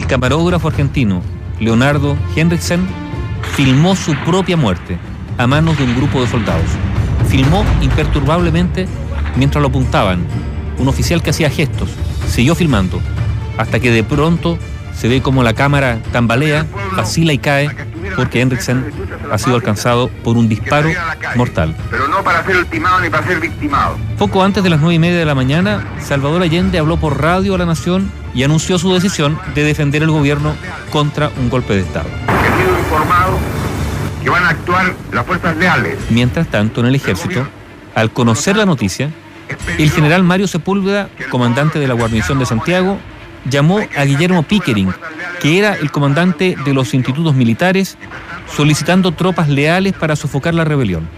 el camarógrafo argentino Leonardo Henriksen filmó su propia muerte a manos de un grupo de soldados. Filmó imperturbablemente mientras lo apuntaban. Un oficial que hacía gestos siguió filmando hasta que de pronto se ve como la cámara tambalea, vacila y cae porque Henriksen ha sido alcanzado por un disparo mortal. Pero no para ser ultimado ni para ser victimado. Poco antes de las 9:30 de la mañana, Salvador Allende habló por radio a la nación y anunció su decisión de defender el gobierno contra un golpe de Estado. He sido informado que van a actuar las fuerzas leales. Mientras tanto, en el ejército, al conocer la noticia, el general Mario Sepúlveda, comandante de la guarnición de Santiago, llamó a Guillermo Pickering, que era el comandante de los institutos militares, solicitando tropas leales para sofocar la rebelión.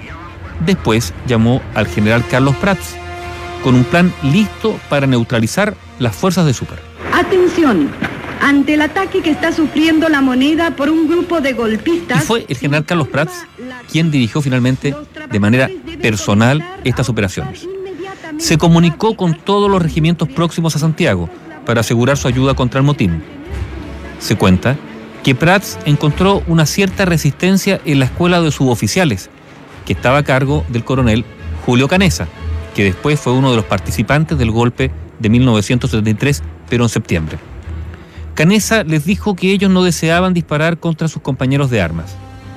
Después llamó al general Carlos Prats, con un plan listo para neutralizar las fuerzas de Súper. Atención, ante el ataque que está sufriendo la Moneda por un grupo de golpistas... Y fue el general Carlos Prats quien dirigió finalmente de manera personal estas operaciones. Se comunicó con todos los regimientos próximos a Santiago para asegurar su ayuda contra el motín. Se cuenta que Prats encontró una cierta resistencia en la escuela de suboficiales, que estaba a cargo del coronel Julio Canessa, que después fue uno de los participantes del golpe de 1973, pero en septiembre. Canessa les dijo que ellos no deseaban disparar contra sus compañeros de armas.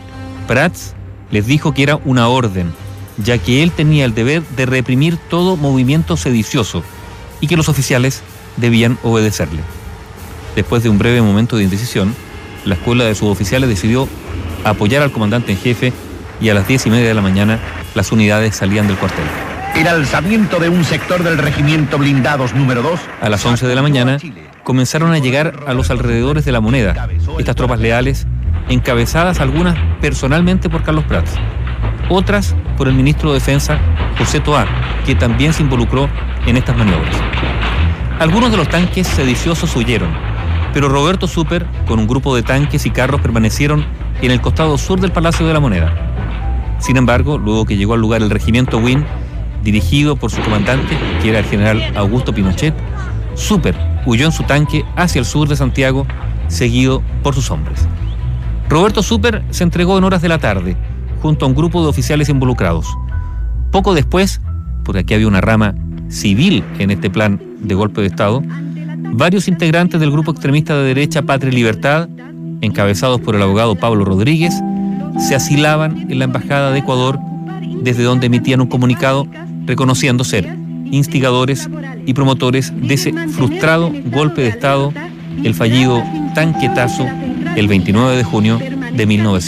Prats les dijo que era una orden, ya que él tenía el deber de reprimir todo movimiento sedicioso y que los oficiales debían obedecerle. Después de un breve momento de indecisión, la escuela de suboficiales decidió apoyar al comandante en jefe y a las 10:30 de la mañana las unidades salían del cuartel. El alzamiento de un sector del regimiento blindados número 2. A las 11 de la mañana comenzaron a llegar a los alrededores de la Moneda estas tropas leales, encabezadas algunas personalmente por Carlos Prats, otras por el ministro de Defensa José Toá, que también se involucró en estas maniobras. Algunos de los tanques sediciosos huyeron, pero Roberto Súper, con un grupo de tanques y carros, permanecieron en el costado sur del Palacio de la Moneda. Sin embargo, luego que llegó al lugar el regimiento Win, dirigido por su comandante, que era el general Augusto Pinochet, Súper huyó en su tanque hacia el sur de Santiago, seguido por sus hombres. Roberto Súper se entregó en horas de la tarde, junto a un grupo de oficiales involucrados. Poco después, porque aquí había una rama civil en este plan de golpe de Estado, varios integrantes del grupo extremista de derecha Patria y Libertad, encabezados por el abogado Pablo Rodríguez, se asilaban en la Embajada de Ecuador, desde donde emitían un comunicado reconociendo ser instigadores y promotores de ese frustrado golpe de Estado, el fallido tanquetazo, el 29 de junio de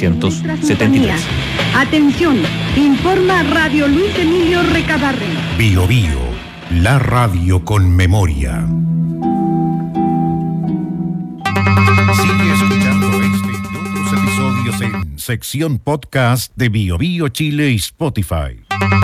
1973. Atención, informa Radio Luis Emilio Recabarren. Bio Bio, la radio con memoria. Sigue escuchando este y otros episodios en sección podcast de Bio Bio Chile y Spotify.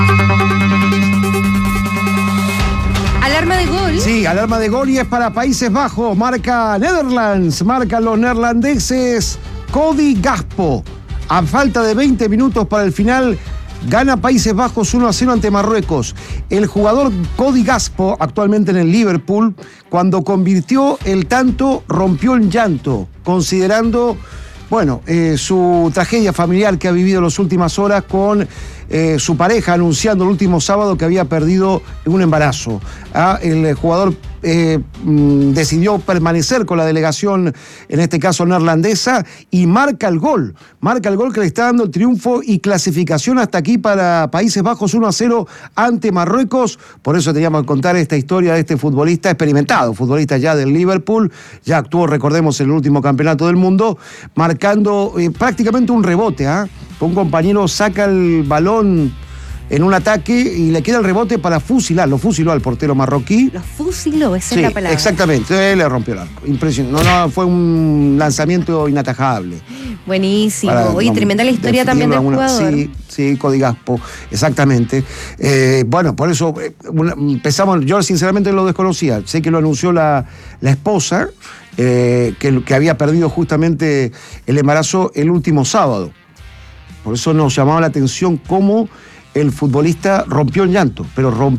Alarma de gol. Sí, alarma de gol y es para Países Bajos. Marca Netherlands, marcan los neerlandeses Cody Gakpo. A falta de 20 minutos para el final, gana Países Bajos 1-0 ante Marruecos. El jugador Cody Gakpo, actualmente en el Liverpool, cuando convirtió el tanto, rompió en llanto, considerando, su tragedia familiar que ha vivido en las últimas horas con su pareja, anunciando el último sábado que había perdido un embarazo. El jugador decidió permanecer con la delegación, en este caso neerlandesa, y marca el gol que le está dando el triunfo y clasificación hasta aquí para Países Bajos 1-0 ante Marruecos. Por eso teníamos que contar esta historia de este futbolista experimentado, futbolista ya del Liverpool, ya actuó, recordemos, en el último campeonato del mundo, marcando prácticamente un rebote. Un compañero saca el balón en un ataque y le queda el rebote para fusilar. Lo fusiló al portero marroquí. Lo fusiló, esa es la palabra. Exactamente, le rompió el arco. Impresionante. No, fue un lanzamiento inatajable. Buenísimo. Oye, tremenda la historia también del jugador. Sí, Cody Gakpo, exactamente. Por eso empezamos, yo sinceramente lo desconocía. Sé que lo anunció la esposa, que había perdido justamente el embarazo el último sábado. Por eso nos llamaba la atención cómo el futbolista rompió en llanto,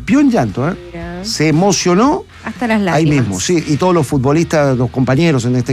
se emocionó hasta las lágrimas. Ahí mismo, sí, y todos los futbolistas, los compañeros en este